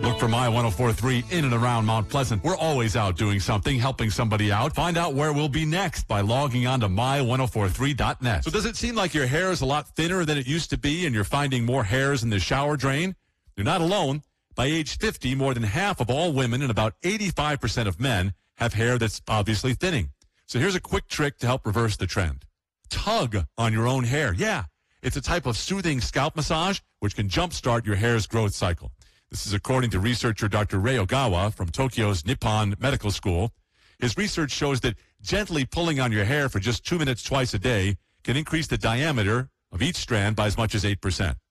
Look for My 104.3 in and around Mount Pleasant. We're always out doing something, helping somebody out. Find out where we'll be next by logging on to my1043.net. So does it seem like your hair is a lot thinner than it used to be and you're finding more hairs in the shower drain? You're not alone. By age 50, more than half of all women and about 85% of men have hair that's obviously thinning. So here's a quick trick to help reverse the trend. Tug on your own hair. Yeah, it's a type of soothing scalp massage which can jumpstart your hair's growth cycle. This is according to researcher Dr. Rei Ogawa from Tokyo's Nippon Medical School. His research shows that gently pulling on your hair for just 2 minutes twice a day can increase the diameter of each strand by as much as 8%.